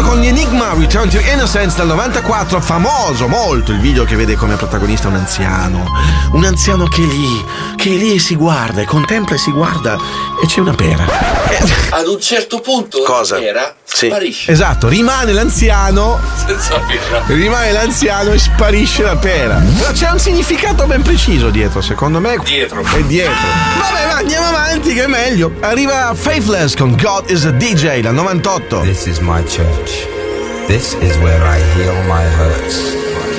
Questo con gli Enigma, Return to Innocence del 94, famoso molto il video che vede come protagonista un anziano che lì si guarda, e contempla e si guarda e c'è una pera. Ad un certo punto cosa? La pera sparisce. Esatto, rimane l'anziano e sparisce la pera. Però c'è un significato ben preciso dietro, secondo me. Dietro. Vabbè, ma andiamo avanti che è meglio. Arriva Faithless con God is a DJ dal 98. This is my church. This is where I heal my hurts.